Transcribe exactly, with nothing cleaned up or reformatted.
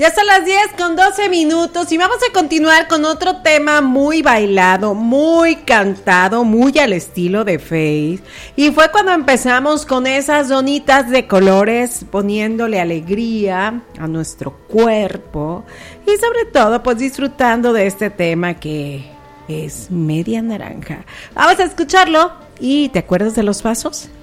Ya son las diez con doce minutos y vamos a continuar con otro tema muy bailado, muy cantado, muy al estilo de Faith. Y fue cuando empezamos con esas donitas de colores, poniéndole alegría a nuestro cuerpo y sobre todo pues disfrutando de este tema que es Media Naranja. Vamos a escucharlo. ¿Y te acuerdas de los pasos?